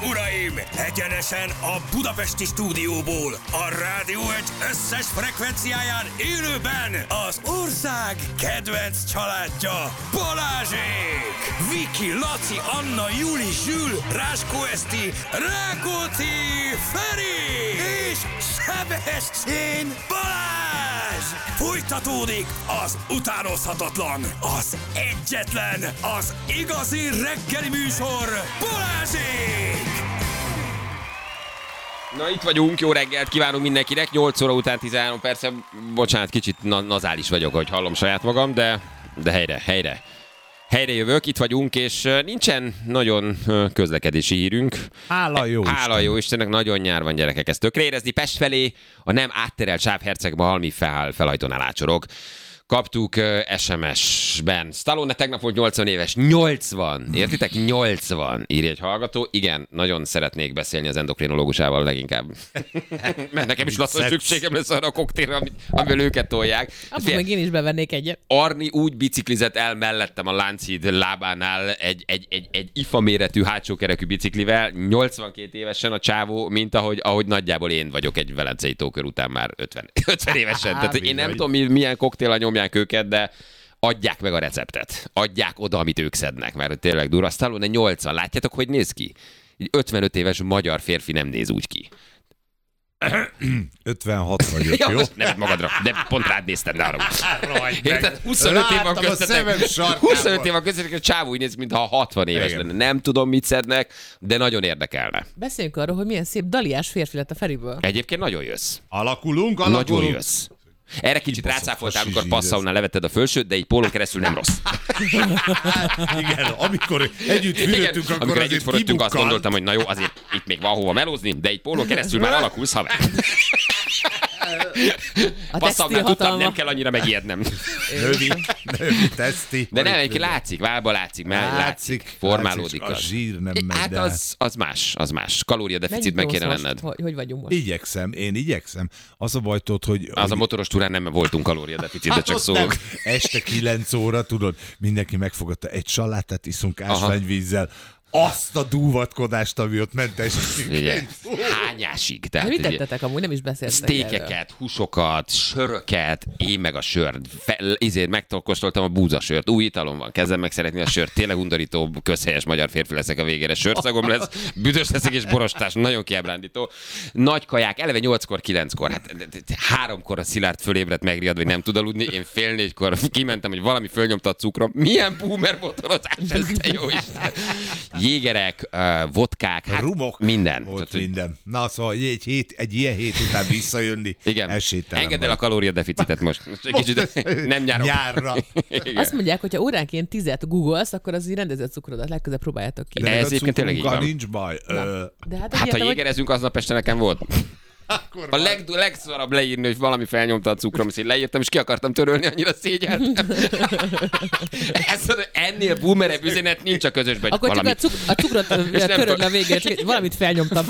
uraim! Egyenesen a budapesti stúdióból, a Rádió egy összes frekvenciáján élőben az ország kedvenc családja, Balázsék! Viki, Laci, Anna, Juli, Zsül, Ráskó Eszti, Rákóczi, Feri és Sebestyén Balázs! Folytatódik az utánozhatatlan, az egyetlen, az igazi reggeli műsor, Balázsék! Na itt vagyunk, jó reggelt kívánunk mindenkinek, 8 óra után 13 perce, bocsánat, kicsit nazális vagyok, ahogy hallom saját magam, de helyre jövök, itt vagyunk, és nincsen nagyon közlekedési hírünk. Hála jó Istennek, nagyon nyár van, gyerekek, ezt tökre érezni. Pest felé a nem átterelt Sáv-Herceghalmi felhajtónál ácsorog. Kaptuk SMS-ben. Stallone tegnap volt 80 éves. 80! Értitek? 80! Írja egy hallgató. Igen, nagyon szeretnék beszélni az endokrinológusával leginkább. Mert nekem is lassan szükségem lesz arra a koktélra, amivel őket tolják. Akkor meg én is bevennék egyet. Arni úgy biciklizett el mellettem a Lánchíd lábánál egy ifa méretű hátsókerekű biciklivel, 82 évesen a csávó, mint ahogy nagyjából én vagyok egy velencei tókör után már 50 évesen. Tehát én nem tudom, milyen koktéllal nyomják őket, de adják meg a receptet. Adják oda, amit ők szednek, mert tényleg durva. Stallone 80. Látjátok, hogy néz ki? Egy 55 éves magyar férfi nem néz úgy ki. 56 vagyok, jó? Nem magadra, de pont rád néztem, ne arra. Érted? 25 év van köztetek, a csávó úgy néz, mintha 60 éves lenne. Nem tudom, mit szednek, de nagyon érdekelne. Beszéljünk arról, hogy milyen szép daliás férfi lett a Feriből. Egyébként nagyon jössz. Alakulunk. Nagyon jössz. Erre kicsit rácáfoltál, amikor passzaunál levetted a fölsőt, de így pólón keresztül nem rossz. Igen, amikor együtt fürödtünk, akkor amikor azért együtt fürödtünk, azt kibukkant. gondoltam, hogy na jó, azért itt még van hova melózni, de így pólón keresztül már alakulsz, haver. Passzaunál tudtam, nem kell annyira megijednem. Növi, teszti. De nem, egyébként látszik, válba látszik, formálódik. A zsír nem megy. Hát az más. Kalóriadeficitben kéne lenned. Hogy vagyunk most? Én igyekszem. Az a baj, tudod, hogy... Az a motoros túrán nem voltunk kalóriadeficitben, csak szólok. Este 9 óra, tudod, mindenki megfogadta, egy salátát iszunk ásványvízzel. Azt a dúvatkodást, ami ott ment estig. Hányásig. De mit tettetek amúgy? Nem is beszéltek erről. Sztékeket, húsokat, söröket, én meg a sört. Megkóstoltam a búzasört. Új italom van, kezdem meg szeretni a sört. Tényleg undorító, közhelyes magyar férfi leszek a végére. Sörszagom lesz, büdös leszek és borostás. Nagyon kiábrándító. Nagy kaják, eleve 8-kor, 9-kor. Hát 3-kor a Szilárd fölébredt megriadva, hogy nem tud aludni. Én fél 4-kor kimentem, hogy valami fölnyomta a cukrom. Milyen boomer motorozás ez, te jó Isten. Jégerek, vodkák, hát rumok, minden. Volt minden. Na, szóval egy ilyen hét után visszajönni. Igen. Esélytelen. Engedd el a kalóriadeficitet most. Egy kicsit nem nyárra. Azt mondják, hogy ha óránként 10-et googolsz, akkor az így rendezett cukrodat legközelebb próbáljátok ki. De ez egyébként tényleg így van. Nincs baj. De hát ha jégerezünk, aznap este nekem volt. A legszarabb leírni, hogy valami felnyomta a cukrom, és én leírtam, és ki akartam törölni, annyira szégyeltem. Ennél boomerebb üzenet nincs a közösben. Akkor valami... csak a cukrot töröd le a végén, csak valamit felnyomtam.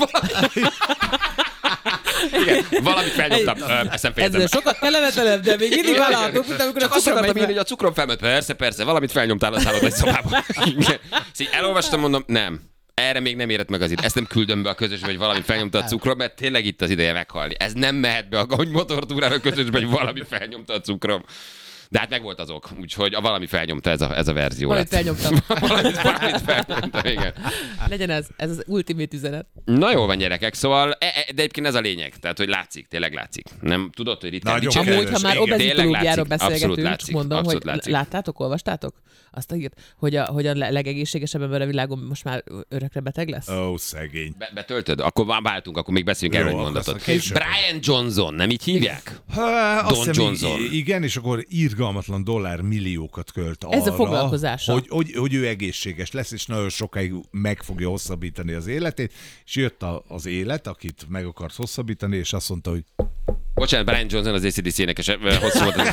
Igen, valamit felnyomtam. Ezt fejezem. Ez sokat kellemetlenebb, de még mindig vállalhatunk, mint amikor csak azt akartam írni, hogy a cukrom felment. Persze, valamit felnyomtál a szállod egy szobában. Elolvastam, mondom, nem. Erre még nem érett meg az idő. Ezt nem küldöm be a közösbe, hogy valami felnyomta a cukrom, mert tényleg itt az ideje meghalni. Ez nem mehet be, hogy motortúrára a közösbe, hogy valami felnyomta a cukrom. De hát meg volt az ok, úgyhogy valami felnyomta ez a verzió. Valamit felnyomtam. valamit felnyomtam, igen. Legyen ez az ultimate üzenet. Na jó van, gyerekek, szóval, de egyébként ez a lényeg, tehát hogy tényleg látszik. Nem tudod, hogy ritkán nagyon amúgy, ha már obezitológiáról beszélgetünk, látszik, mondom, hogy látszik. láttátok, olvastátok? Azt a hírt, hogy a legegészségesebb ember a világon most már örökre beteg lesz? Ó, szegény. Betöltöd? Akkor váltunk, akkor még beszéljünk erről egy mondatot. Brian Johnson, nem így hívják? Don Johnson. Igen, és akkor irgalmatlan dollármilliókat költ arra, ez a foglalkozása. Hogy ő egészséges lesz, és nagyon sokáig meg fogja hosszabbítani az életét, és jött az élet, akit meg akart hosszabbítani, és azt mondta, hogy Bocsánat, Brian Johnson az AC/DC énekes, hosszú volt.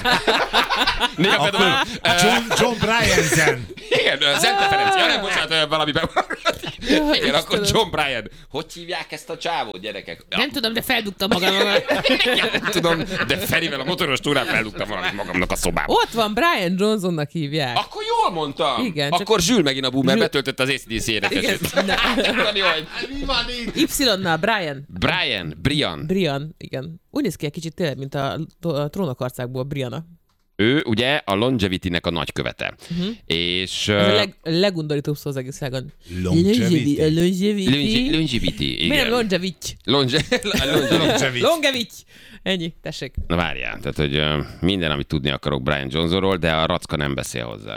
John Bryan. Igen, Zente Ferenc. Ja, nem, bocsánat, valamiben. Igen, akkor John Bryan. Hogy hívják ezt a csávót, gyerekek? Nem tudom, de feldugtam magamnak. Nem tudom, de Ferivel a motoros túrán feldugtam valamit magamnak a szobába. Ott van, Brian Johnsonnak hívják. Akkor jól mondtam. Igen, akkor Zsül megint a boomer betöltött az AC/DC énekesét. Y-nál Brian, igen. Úgy néz ki egy kicsit tényleg, mint a Trónok Brianna. Ő ugye a Longevity-nek a nagykövete. És... Ez a legundorítóbb szó az egész világon. Longevity. Longevity, igen. Miért Longevity? Longevity. Ennyi, tessék. Na várjál, tehát hogy minden, amit tudni akarok Brian Johnsonról, de a Racka nem beszél hozzá.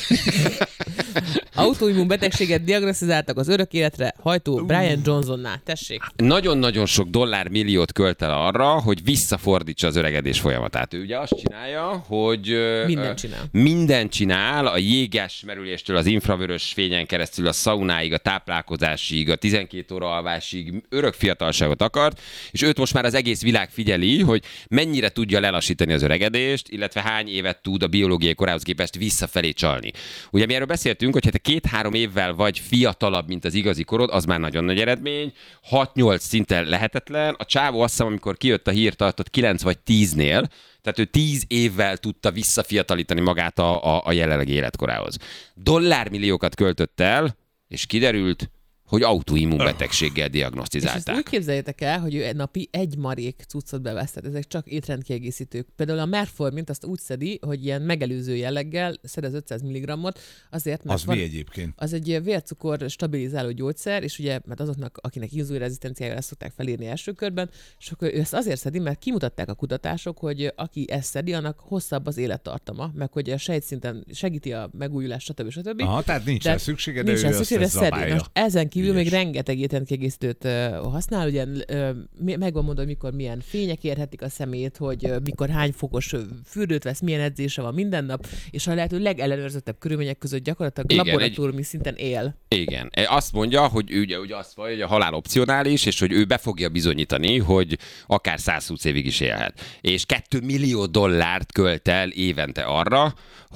Autoimmun betegséget diagnosztizáltak az örök életre hajtó Brian Johnsonnál. Tessék. Nagyon-nagyon sok dollármilliót költ el arra, hogy visszafordítsa az öregedés folyamatát. Ő ugye azt csinálja, hogy... Mindent csinál, a jéges merüléstől az infravörös fényen keresztül a szaunáig, a táplálkozásig, a 12 óra alvásig örök fiatalságot akart, és őt most már az egész világ figyeli, hogy mennyire tudja lelassítani az öregedést, illetve hány évet tud a biológiai korához képest visszafelé csalni. Ugye mi erről beszéltünk, hogy hát 2-3 évvel vagy fiatalabb, mint az igazi korod, az már nagyon nagy eredmény, 6-8 szinten lehetetlen. A csávó azt hiszem, amikor kijött a hír, tartott 9 vagy 10-nél, tehát ő 10 évvel tudta visszafiatalítani magát a jelenlegi életkorához. Dollármilliókat költött el, és kiderült, hogy autoimmunbetegséggel diagnosztizálták. És ezt úgy képzeljétek el, hogy ő napi egy marék cuccot bevesztett. Ezek csak étrendkiegészítők. Például a Merformint azt úgy szedi, hogy ilyen megelőző jelleggel szed az 500 mg-ot, azért, mert az mi egyébként? Az egy vércukor stabilizáló gyógyszer, és ugye, mert azoknak, akinek inzulinrezisztenciája ezt szokták felírni első körben, és akkor ő ezt azért szedi, mert kimutatták a kutatások, hogy aki ezt szedi, annak hosszabb az élettartama, meg hogy a sejtszinten segíti a megújulást, stb. Aha, tehát nincs rá szüksége, de ő ezt zabálja. Ezen kívül még rengeteg étrendkiegészítőt használ, ugye megvan mondva, hogy mikor milyen fények érhetik a szemét, hogy mikor hány fokos fürdőt vesz, milyen edzése van minden nap, és a lehető legellenőrzöttebb körülmények között gyakorlatilag laboratóriumi szinten él. Igen. Azt mondja, hogy ugye azt mondja, hogy a halál opcionális, és hogy ő be fogja bizonyítani, hogy akár 120 évig is élhet. És $2 millió költ el évente arra,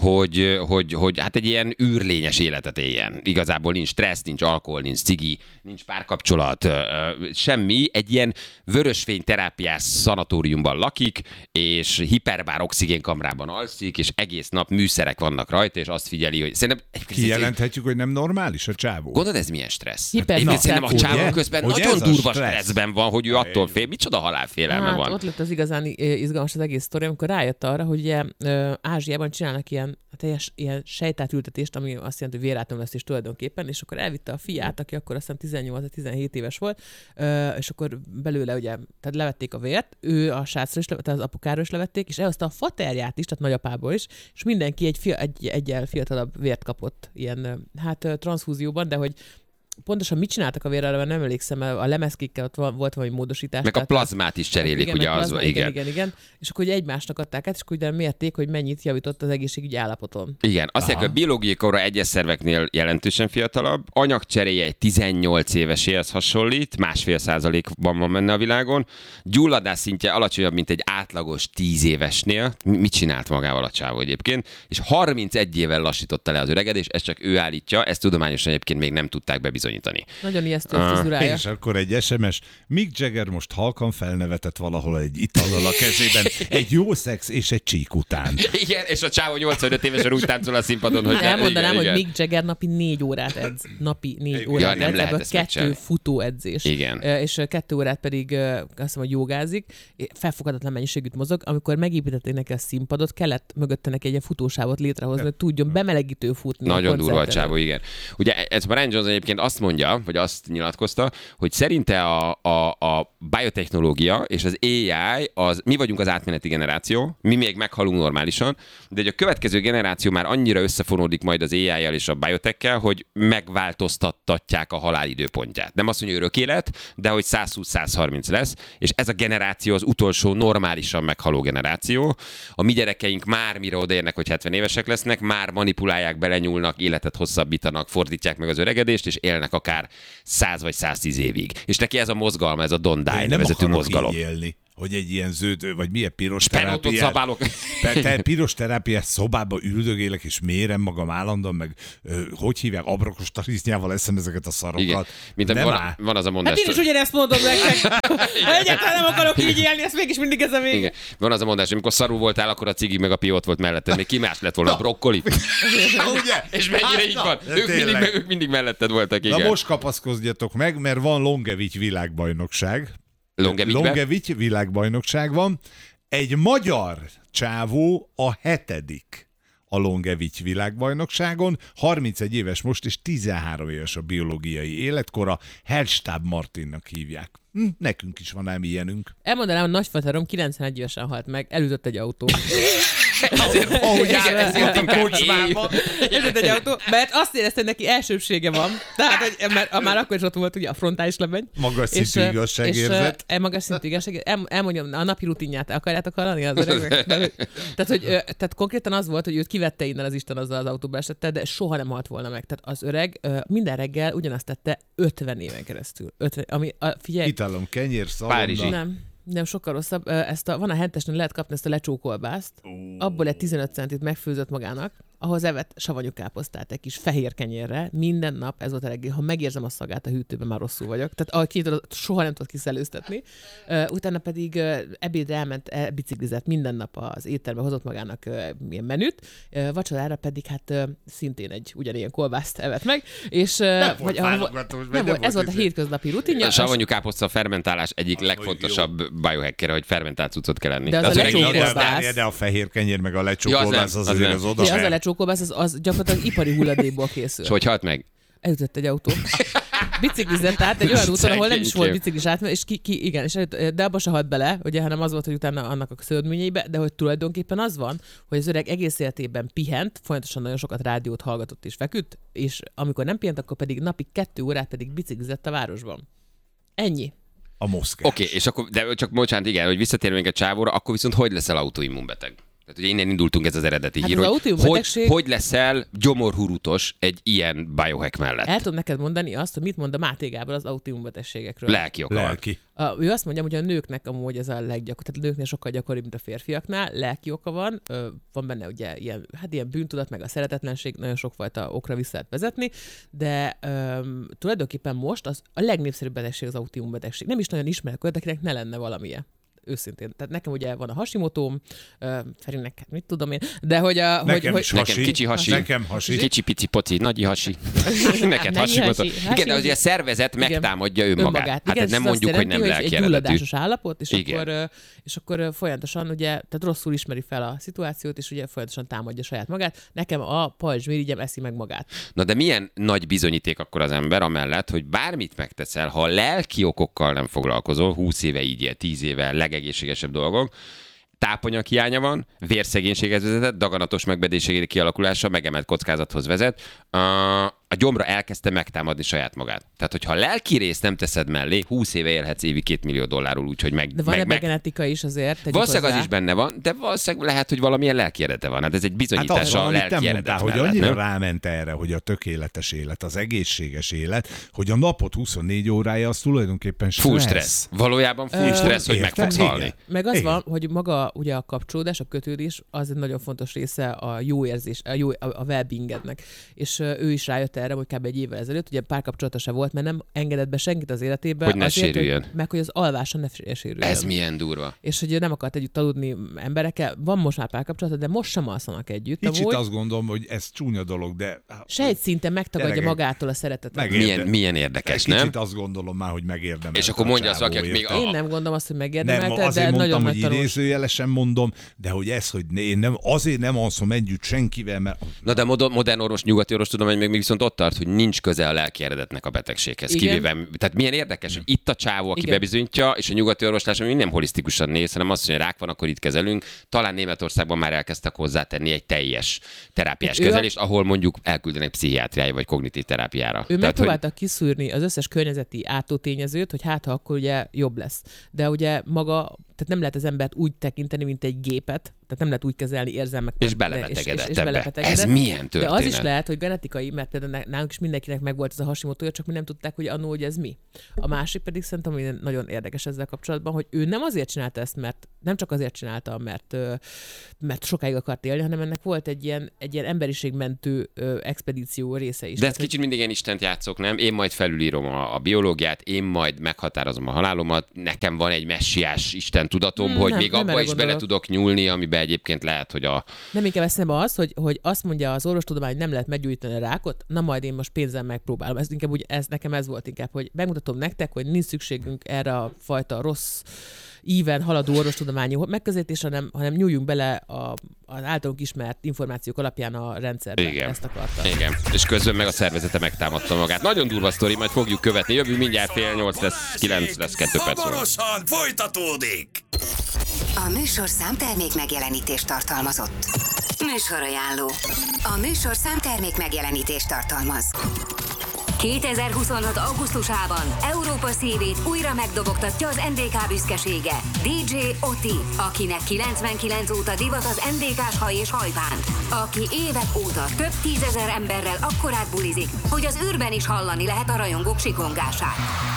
hogy hát egy ilyen űrlényes életet éljen. Igazából nincs stressz, nincs alkohol, nincs cigi, nincs párkapcsolat, semmi. Egy ilyen vörösfényterápiás szanatóriumban lakik, és hiperbár oxigénkamrában alszik, és egész nap műszerek vannak rajta, és azt figyeli, hogy szerintem... Kijelenthetjük, hogy nem normális a csávó. Gondolod, ez milyen stressz? Szerintem a csávó közben nagyon durva stresszben van, hogy ő attól fél. Micsoda halálfélelme van. Ott lett az igazán izgalmas az egész sztori, amikor rájött arra, hogy ugye Ázsiában csinálnak ilyen sejtátültetést, ami azt jelenti, hogy vérátomlasztás tulajdonképpen, és akkor elvitte a fiát, aki akkor azt hiszem 18-17 éves volt, és akkor belőle ugye, tehát levették a vért, ő a srácra is, tehát az apukáról is levették, és elhozta a faterját is, tehát nagyapából is, és mindenki egyel fiatalabb vért kapott ilyen, transzfúzióban, de hogy pontosan mit csináltak a vérrel, mert nem emlékszem, a lemezkékkel ott volt valami módosítás. Meg a plazmát is cserélik, igen, ugye az. Igen. És akkor ugye egymásnak adták át, és akkor ugye mérték, hogy mennyit javított az egészségügyi állapoton. Igen, azt mondják, a biológiai korra egyes szerveknél jelentősen fiatalabb, anyagcseréje egy 18 éveséhez hasonlít, 1,5%-ban van benne a világon, gyulladás szintje alacsonyabb, mint egy átlagos 10 évesnél. Mit csinált magával a csávó egyébként? És 31 évvel lassította le az öregedést, ezt csak ő állítja, ezt tudományosan egyébként még nem tudták bebizonyítani. Nagyon ijesztő a frizurája. És akkor egy SMS, Mick Jagger most halkan felnevetett valahol egy itallal a kezében, egy jó szex és egy csík után. Igen, és a csávó 85 évesen úgy táncol a színpadon, hogy... Elmondanám, hogy Mick Jagger napi 4 órát edz. Napi 4 órát edz, ebből 2 futóedzés. Igen. És 2 órát pedig azt hiszem, hogy jogázik, felfoghatatlan mennyiségűt mozog. Amikor megépítették neki a színpadot, kellett mögötte neki egy ilyen futósávot létrehozni, hogy tudjon bemelegítő futni. Nagyon durva a csávó, igen. Ugye ez Brian Johnson egyébként azt mondja, vagy azt nyilatkozta, hogy szerinte a biotechnológia és az AI, mi vagyunk az átmeneti generáció, mi még meghalunk normálisan, de hogy a következő generáció már annyira összefonódik majd az AI-jal és a biotech-kel, hogy megváltoztatják a halál időpontját. Nem azt mondja, örök élet, de hogy 120-130 lesz, és ez a generáció az utolsó normálisan meghaló generáció. A mi gyerekeink már mire odaérnek, hogy 70 évesek lesznek, már manipulálják, belenyúlnak, életet hosszabbítanak, fordítják meg az öregedést, és élnek akár 100 vagy 110 évig. És neki ez a mozgalma, ez a Don't Die nevezetű mozgalom. hogy egy ilyen zöld, vagy milyen piros piros terápiás szobába üldögélek, és mérem magam állandóan, meg hogy hívják, abrokos tarisznyával eszem ezeket a szarokat. Igen. Mint van az a mondás. Hát én is ugyanezt mondom nektek. Egyáltalán nem akarok így élni, ezt mégis mindig ez a vége. Igen. Van az a mondás, amikor szarul voltál, akkor a cigi meg a piót volt melletted. Még ki más lett volna, a brokkoli? Ugye? És mennyire így van? Ők mindig melletted voltak, igen. Na most kapaszkodjatok meg, mert van Longevity világbajnokság. Longevity világbajnokság van. Egy magyar csávó a 7. a Longevity világbajnokságon, 31 éves most, és 13 éves a biológiai életkora, Hellstab Martinnak hívják. Nekünk is van ám ilyenünk. Elmondanám, a nagyfaterom 91 évesen halt meg, elütött egy autó. Azért, ahogy ezért a kocsmába. Elütött egy autó, mert azt érezte, hogy neki elsőbsége van. Tehát, hogy, mert már akkor is ott volt ugye a frontális lebeny. Magas szintű igazságérzet. Magas szintű igazságérzet. Elmondjam, a napi rutinját akarjátok hallani az öregnek? Tehát konkrétan az volt, hogy őt kivette innen az Isten, azzal az autóba esette, de soha nem halt volna meg. Tehát az öreg minden reggel ugyanazt tette 50 éven keresztül. 50, ami, figyelj, Itálom, kenyér, szalonna. Nem, sokkal rosszabb. Van a hentesnél, lehet kapni ezt a lecsókolbászt. Abból egy 15 centit megfőzött magának, ahhoz evett savanyú káposztát egy kis fehér kenyérre. Minden nap ez volt a reggel. Ha megérzem a szagát a hűtőben, már rosszul vagyok. Tehát soha nem tudott kiszelőztetni. Utána pedig ebédre elment, biciklizett minden nap az étterbe, hozott magának ilyen menüt. Vacsorára pedig hát szintén egy ugyanilyen kolbászt evett meg. És nem volt ez volt a hétköznapi rutinja. A savanyú káposzta fermentálás egyik legfontosabb biohacker, hogy fermentált cuccot kell enni. De az a lecsókolbász. De a fehér kenyér meg a lecsókolbász az oda. A lecsókolbász az gyakorlatilag ipari hulladékból készül. És hogy halt meg? Elütött egy autó. Biciklizett át egy olyan úton, ahol nem is volt biciklis átmenet, és igen, és de abba se halt bele, ugye, hanem az volt, hogy utána annak a szöldményeibe, de hogy tulajdonképpen az van, hogy az öreg egész életében pihent, folyamatosan nagyon sokat rádiót hallgatott és feküdt, és amikor nem pihent, akkor pedig napi 2 órát pedig biciklizett a városban. Ennyi. A Moszkva. Oké, és akkor, de csak bocsánat, igen, hogy visszatérünk egy csávóra, akkor viszont hogy leszel autoimmunbeteg? Tehát ugye innen indultunk, ez az eredeti hír, hogy leszel gyomorhurutos egy ilyen biohack mellett. El tudom neked mondani azt, hogy mit mond a Máté Gábor az autoimmunbetegségekről. Lelki oka. Ő azt mondja, hogy a nőknek amúgy ez a leggyakoribb, tehát a nőknél sokkal gyakoribb, mint a férfiaknál, lelki oka van, van benne ugye ilyen bűntudat, meg a szeretetlenség, nagyon sokfajta okra vissza lehet vezetni, de tulajdonképpen most az a legnépszerűbb betegség az autoimmunbetegség. Nem is nagyon ismerek olyat, akinek ne lenne valamilyen. Őszintén. Tehát nekem ugye van a Hashimotóm, Ferinek, mit tudom én, de hogy nekem kicsi hasi. Nekem hasi. Kicsi pici poci, nagyi hasi. Neked Hashimotó. Igen, de az a szervezet megtámadja önmagát. Hát igen, nem mondjuk, hogy nem lelki eredetű. Egy gyulladásos állapot, és akkor folyamatosan ugye, tehát rosszul ismeri fel a szituációt, és ugye folyamatosan támadja saját magát. Nekem a pajzsmirigyem eszi meg magát. Na de milyen nagy bizonyíték akkor az ember amellett, hogy bármit megteszel, ha lelki okokkal nem foglalkozol, 20 éve így él, 10 éve, legegészségesebb dolgok, tápanyag hiánya van, vérszegénységhez vezetett, daganatos megbedésség kialakulása, megemelt kockázathoz vezet, a gyomra elkezdte megtámadni saját magát. Tehát, hogyha a lelki részt nem teszed mellé, 20 éve élhetsz évi $2 millió úgyhogy De van ebben genetika is azért? Valószínűleg az is benne van, de valószínűleg lehet, hogy valamilyen lelki eredete van. Hát ez egy bizonyítás a lelki eredet hogy annyira ráment erre, hogy a tökéletes élet, az egészséges élet, hogy a napot 24 órája az tulajdonképpen stressz. Full stressz. Valójában full stressz, hogy meg fogsz halni. Meg az van, hogy maga ugye a kapcsolódás, a kötődés, az egy nagyon fontos része a jó érzés, a well-beingednek. És ő is rájött erre, hogy kb. Egy évvel ezelőtt, ugye párkapcsolata se volt, mert nem engedett be senkit az életébe. Hogy ne sérüljön. Meg hogy az alvása ne sérüljön. Ez milyen durva. És hogy nem akart együtt aludni emberekkel. Van most már párkapcsolata, de most sem alszanak együtt. Kicsit azt gondolom, hogy ez csúnya dolog, de... Sejtszinten megtagadja magától a szeretetet. Milyen érdekes, nem? Kicsit azt gondolom már, hogy megérdemelt. És akkor mondja az, aki még... Én nem gondolom azt, hogy megérdemelte, de azért nagyon nagy tanulság. Idézőjelesen mondom, de hogy ez, hogy én nem, azért nem alszom együtt senkivel, mert... Na de modern orvos, nyugati orvos tudomány még viszont ott tart, hogy nincs köze a lelki eredetnek a betegséghez. Kivéve, tehát milyen érdekes, hogy itt a csávó, aki bebizonyítja, és a nyugati orvoslás, ami nem holisztikusan néz, hanem azt mondja, hogy rák van, akkor itt kezelünk. Talán Németországban már elkezdtek hozzátenni egy teljes terápiás kezelést, ahol mondjuk elküldenek pszichiátriája vagy kognitív terápiára. Ő megpróbálta kiszűrni az összes környezeti átótényezőt, hogy hát ha akkor ugye jobb lesz. De ugye maga, tehát nem lehet az embert úgy tekinteni, mint egy gépet, tehát nem lehet úgy kezelni érzelmek. És belebetegedett ebbe. Ez milyen történet? De az is lehet, hogy genetikai, mert például nálunk is mindenkinek megvolt ez a Hashimotója, csak mi nem tudták, hogy annó, hogy ez mi. A másik pedig szerintem, ami nagyon érdekes ezzel kapcsolatban, hogy ő nem azért csinálta ezt, mert nem csak azért csinálta, mert sokáig akart élni, hanem ennek volt egy ilyen emberiségmentő expedíció része is. De ezt kicsit mindig ilyen Istent játszok, nem? Én majd felülírom a biológiát, én majd meghatározom a halálomat, nekem van egy messiás Isten tudatom, hogy még abba is bele tudok nyúlni, amiben egyébként lehet, hogy Nem, inkább eszembe az, hogy azt mondja az orvostudomány, hogy nem lehet meggyógyítani a rákot, na majd én most pénzzel megpróbálom. Ez inkább nekem ez volt inkább, hogy megmutatom nektek, hogy nincs szükségünk erre a fajta rossz íven haladó orvostudományi megközelítésre, hanem nyúljunk bele az általunk ismert információk alapján a rendszerbe. Igen. Ezt akarta. Igen, és közben meg a szervezete megtámadta magát. Nagyon durva sztori, majd fogjuk követni. Jövünk mindjárt 7:30 lesz, 9 lesz, 2 perc. Hamarosan folytatódik! A műsor számtermék megjelenítést tartalmazott. Műsorajánló. A műsor számtermék megjelenítést tartalmaz. 2026. augusztusában Európa szívét újra megdobogtatja az NDK büszkesége, DJ Oti, akinek 99 óta divat az NDK-s haj és hajbánd, aki évek óta több 10 000 emberrel akkorát bulizik, hogy az űrben is hallani lehet a rajongók sikongását.